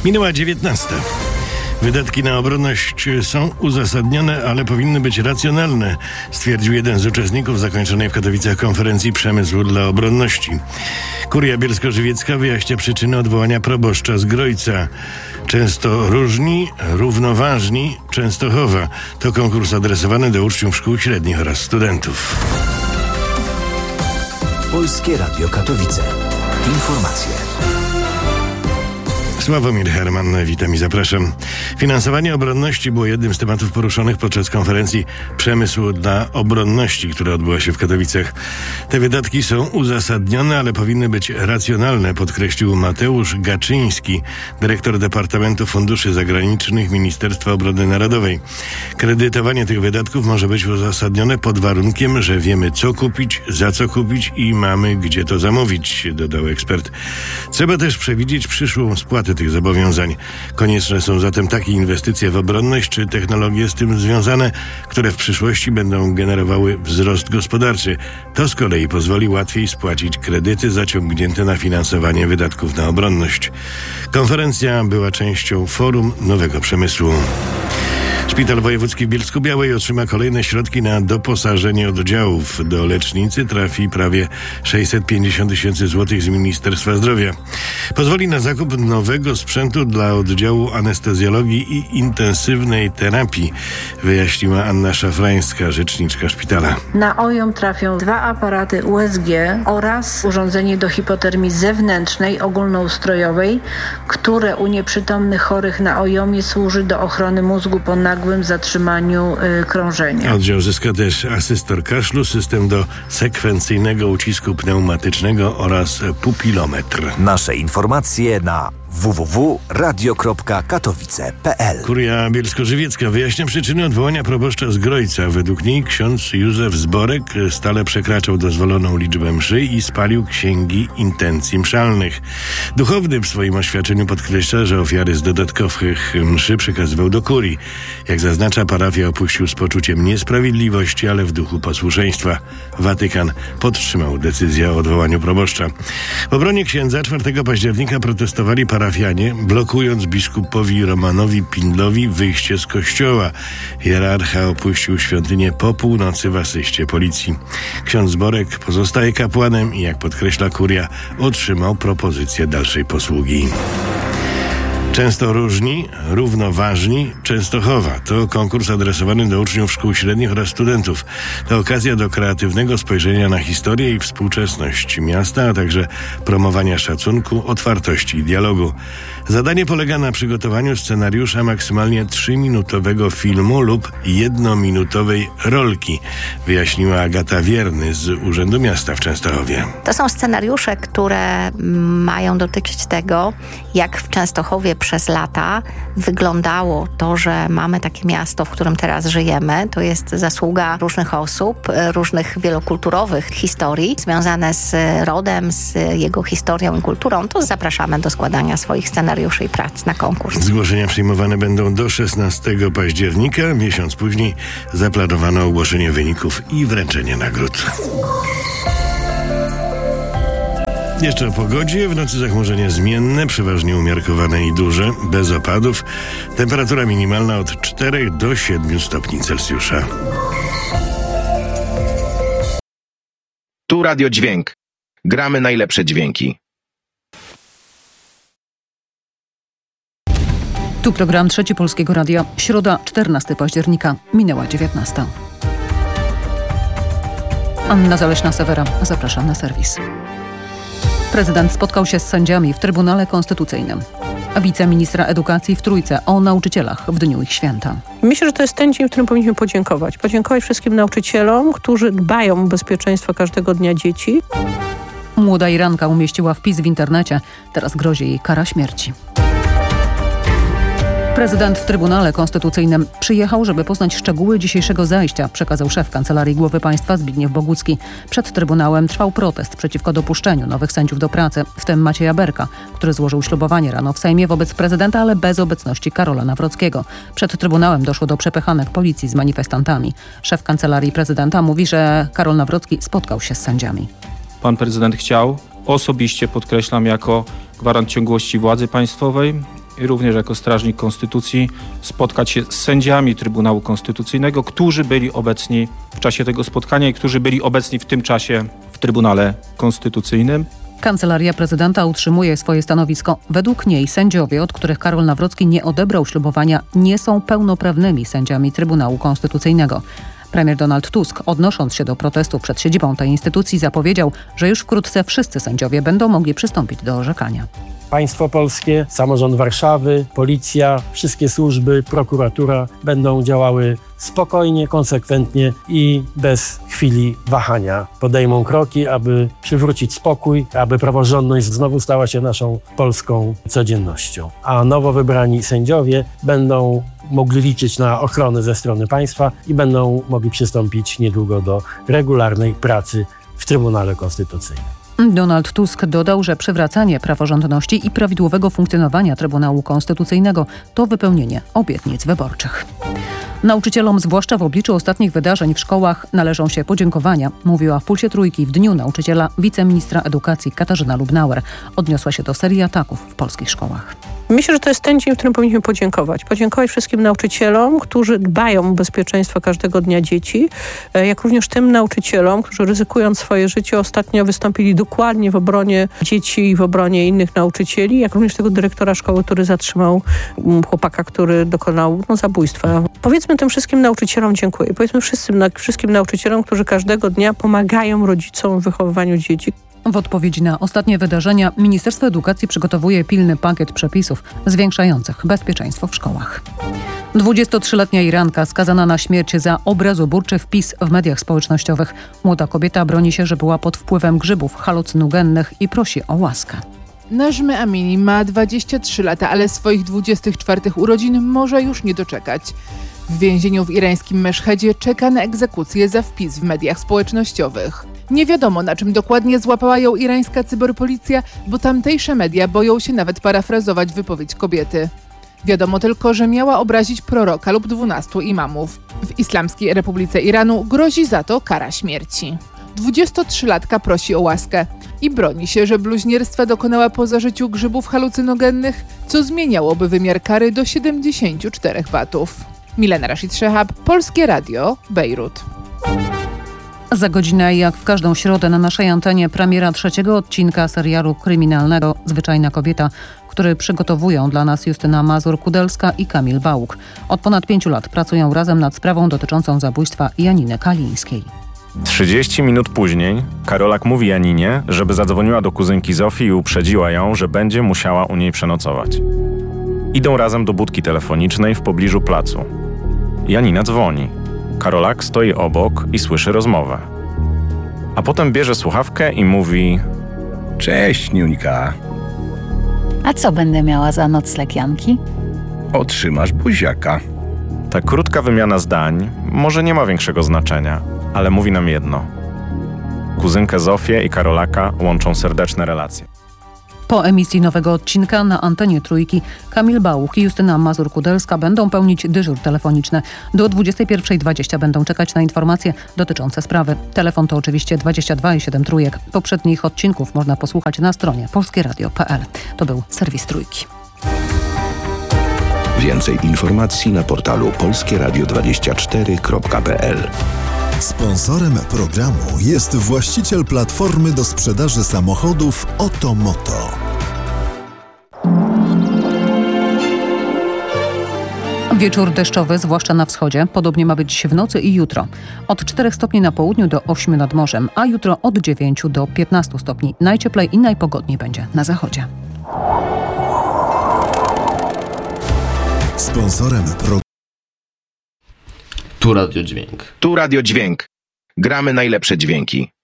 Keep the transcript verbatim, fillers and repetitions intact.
Minęła dziewiętnasta. Wydatki na obronność są uzasadnione, ale powinny być racjonalne, stwierdził jeden z uczestników zakończonej w Katowicach konferencji Przemysłu dla obronności. Kuria Bielsko-Żywiecka wyjaśnia przyczyny odwołania proboszcza z Grojca. Często różni, równoważni, Częstochowa. To konkurs adresowany do uczniów szkół średnich oraz studentów. Polskie Radio Katowice. Informacje. Sławomir Herman, witam i zapraszam. Finansowanie obronności było jednym z tematów poruszonych podczas konferencji Przemysłu dla obronności, która odbyła się w Katowicach. Te wydatki są uzasadnione, ale powinny być racjonalne, podkreślił Mateusz Gaczyński, dyrektor Departamentu Funduszy Zagranicznych Ministerstwa Obrony Narodowej. Kredytowanie tych wydatków może być uzasadnione pod warunkiem, że wiemy, co kupić, za co kupić i mamy gdzie to zamówić, dodał ekspert. Trzeba też przewidzieć przyszłą spłatę tych zobowiązań. Konieczne są zatem takie inwestycje w obronność czy technologie z tym związane, które w przyszłości będą generowały wzrost gospodarczy. To z kolei pozwoli łatwiej spłacić kredyty zaciągnięte na finansowanie wydatków na obronność. Konferencja była częścią Forum Nowego Przemysłu. Szpital Wojewódzki w Bielsku-Białej otrzyma kolejne środki na doposażenie oddziałów. Do lecznicy trafi prawie sześćset pięćdziesiąt tysięcy złotych z Ministerstwa Zdrowia. Pozwoli na zakup nowego sprzętu dla oddziału anestezjologii i intensywnej terapii, wyjaśniła Anna Szafrańska, rzeczniczka szpitala. Na O J O M trafią dwa aparaty U S G oraz urządzenie do hipotermii zewnętrznej ogólnoustrojowej, które u nieprzytomnych chorych na O J O M ie służy do ochrony mózgu po nagłym zatrzymaniu y, krążenia. Oddział zyska też asystor kaszlu, system do sekwencyjnego ucisku pneumatycznego oraz pupilometr. Nasze informacje na w w w kropka radio kropka katowice kropka p l. Kuria Bielsko-Żywiecka wyjaśnia przyczyny odwołania proboszcza z Grojca. Według niej ksiądz Józef Zborek stale przekraczał dozwoloną liczbę mszy i spalił księgi intencji mszalnych. Duchowny w swoim oświadczeniu podkreśla, że ofiary z dodatkowych mszy przekazywał do kurii. Jak zaznacza, parafia opuścił z poczuciem niesprawiedliwości, ale w duchu posłuszeństwa. Watykan podtrzymał decyzję o odwołaniu proboszcza. W obronie księdza czwartego października protestowali parafianie, blokując biskupowi Romanowi Pindlowi wyjście z kościoła. Hierarcha opuścił świątynię po północy w asyście policji. Ksiądz Zborek pozostaje kapłanem i, jak podkreśla kuria, otrzymał propozycję dalszej posługi. Często różni, równoważni, Częstochowa. To konkurs adresowany do uczniów szkół średnich oraz studentów. To okazja do kreatywnego spojrzenia na historię i współczesność miasta, a także promowania szacunku, otwartości i dialogu. Zadanie polega na przygotowaniu scenariusza maksymalnie trzyminutowego filmu lub jednominutowej rolki, wyjaśniła Agata Wierny z Urzędu Miasta w Częstochowie. To są scenariusze, które mają dotyczyć tego, jak w Częstochowie przez lata wyglądało to, że mamy takie miasto, w którym teraz żyjemy. To jest zasługa różnych osób, różnych wielokulturowych historii związane z rodem, z jego historią i kulturą. To zapraszamy do składania swoich scenariuszy i prac na konkurs. Zgłoszenia przyjmowane będą do szesnastego października. Miesiąc później zaplanowano ogłoszenie wyników i wręczenie nagród. Jeszcze o pogodzie. W nocy zachmurzenie zmienne, przeważnie umiarkowane i duże, bez opadów. Temperatura minimalna od czterech do siedmiu stopni Celsjusza. Tu Radio Dźwięk. Gramy najlepsze dźwięki. Tu program Trzeci Polskiego Radia. Środa, czternastego października. Minęła dziewiętnasta. Anna Zaleśna-Sewera. Zapraszam na serwis. Prezydent spotkał się z sędziami w Trybunale Konstytucyjnym, a wiceministra edukacji w Trójce o nauczycielach w dniu ich święta. Myślę, że to jest ten dzień, w którym powinniśmy podziękować. Podziękować wszystkim nauczycielom, którzy dbają o bezpieczeństwo każdego dnia dzieci. Młoda Iranka umieściła wpis w internecie. Teraz grozi jej kara śmierci. Prezydent w Trybunale Konstytucyjnym przyjechał, żeby poznać szczegóły dzisiejszego zajścia, przekazał szef Kancelarii Głowy Państwa Zbigniew Bogucki. Przed Trybunałem trwał protest przeciwko dopuszczeniu nowych sędziów do pracy, w tym Macieja Berka, który złożył ślubowanie rano w Sejmie wobec prezydenta, ale bez obecności Karola Nawrockiego. Przed Trybunałem doszło do przepychanek policji z manifestantami. Szef Kancelarii Prezydenta mówi, że Karol Nawrocki spotkał się z sędziami. Pan prezydent chciał, osobiście podkreślam, jako gwarant ciągłości władzy państwowej, i również jako strażnik konstytucji spotkać się z sędziami Trybunału Konstytucyjnego, którzy byli obecni w czasie tego spotkania i którzy byli obecni w tym czasie w Trybunale Konstytucyjnym. Kancelaria prezydenta utrzymuje swoje stanowisko. Według niej sędziowie, od których Karol Nawrocki nie odebrał ślubowania, nie są pełnoprawnymi sędziami Trybunału Konstytucyjnego. Premier Donald Tusk, odnosząc się do protestów przed siedzibą tej instytucji, zapowiedział, że już wkrótce wszyscy sędziowie będą mogli przystąpić do orzekania. Państwo polskie, samorząd Warszawy, policja, wszystkie służby, prokuratura będą działały spokojnie, konsekwentnie i bez chwili wahania. Podejmą kroki, aby przywrócić spokój, aby praworządność znowu stała się naszą polską codziennością. A nowo wybrani sędziowie będą mogli liczyć na ochronę ze strony państwa i będą mogli przystąpić niedługo do regularnej pracy w Trybunale Konstytucyjnym. Donald Tusk dodał, że przywracanie praworządności i prawidłowego funkcjonowania Trybunału Konstytucyjnego to wypełnienie obietnic wyborczych. Nauczycielom, zwłaszcza w obliczu ostatnich wydarzeń w szkołach, należą się podziękowania, mówiła w Pulsie Trójki w Dniu Nauczyciela wiceministra edukacji Katarzyna Lubnauer. Odniosła się do serii ataków w polskich szkołach. Myślę, że to jest ten dzień, w którym powinniśmy podziękować. Podziękować wszystkim nauczycielom, którzy dbają o bezpieczeństwo każdego dnia dzieci, jak również tym nauczycielom, którzy ryzykując swoje życie ostatnio wystąpili dokładnie w obronie dzieci i w obronie innych nauczycieli, jak również tego dyrektora szkoły, który zatrzymał chłopaka, który dokonał no, zabójstwa. Powiedzmy tym wszystkim nauczycielom dziękuję. Powiedzmy wszystkim, wszystkim nauczycielom, którzy każdego dnia pomagają rodzicom w wychowywaniu dzieci. W odpowiedzi na ostatnie wydarzenia Ministerstwo Edukacji przygotowuje pilny pakiet przepisów zwiększających bezpieczeństwo w szkołach. dwudziestotrzyletnia Iranka skazana na śmierć za obrazoburczy wpis w mediach społecznościowych. Młoda kobieta broni się, że była pod wpływem grzybów halucynogennych i prosi o łaskę. Najmy Amini ma dwadzieścia trzy lata, ale swoich dwudziestych czwartych urodzin może już nie doczekać. W więzieniu w irańskim Meszhedzie czeka na egzekucję za wpis w mediach społecznościowych. Nie wiadomo, na czym dokładnie złapała ją irańska cyberpolicja, bo tamtejsze media boją się nawet parafrazować wypowiedź kobiety. Wiadomo tylko, że miała obrazić proroka lub dwunastu imamów. W Islamskiej Republice Iranu grozi za to kara śmierci. dwudziestotrzylatka prosi o łaskę i broni się, że bluźnierstwa dokonała po zażyciu grzybów halucynogennych, co zmieniałoby wymiar kary do siedemdziesięciu czterech batów. Milena Rashid Szehab, Polskie Radio, Bejrut. Za godzinę, jak w każdą środę na naszej antenie, premiera trzeciego odcinka serialu kryminalnego Zwyczajna kobieta, który przygotowują dla nas Justyna Mazur-Kudelska i Kamil Bałuk. Od ponad pięciu lat pracują razem nad sprawą dotyczącą zabójstwa Janiny Kalińskiej. trzydzieści minut później Karolak mówi Janinie, żeby zadzwoniła do kuzynki Zofii i uprzedziła ją, że będzie musiała u niej przenocować. Idą razem do budki telefonicznej w pobliżu placu. Janina dzwoni. Karolak stoi obok i słyszy rozmowę. A potem bierze słuchawkę i mówi: Cześć, Niuńka. A co będę miała za nocleg, Janki? Otrzymasz buziaka. Ta krótka wymiana zdań może nie ma większego znaczenia, ale mówi nam jedno. Kuzynkę Zofię i Karolaka łączą serdeczne relacje. Po emisji nowego odcinka na antenie Trójki Kamil Bałuk i Justyna Mazur-Kudelska będą pełnić dyżur telefoniczny. Do dwudziestej pierwszej dwadzieścia będą czekać na informacje dotyczące sprawy. Telefon to oczywiście dwadzieścia dwa i siedem trójek. Poprzednich odcinków można posłuchać na stronie polskieradio kropka p l. To był serwis Trójki. Więcej informacji na portalu polskieradio dwadzieścia cztery kropka p l. Sponsorem programu jest właściciel platformy do sprzedaży samochodów Otomoto. Wieczór deszczowy, zwłaszcza na wschodzie. Podobnie ma być w nocy i jutro. Od czterech stopni na południu do ośmiu nad morzem, a jutro od dziewięciu do piętnastu stopni. Najcieplej i najpogodniej będzie na zachodzie. Sponsorem programu Tu Radio Dźwięk. Tu Radio Dźwięk. Gramy najlepsze dźwięki.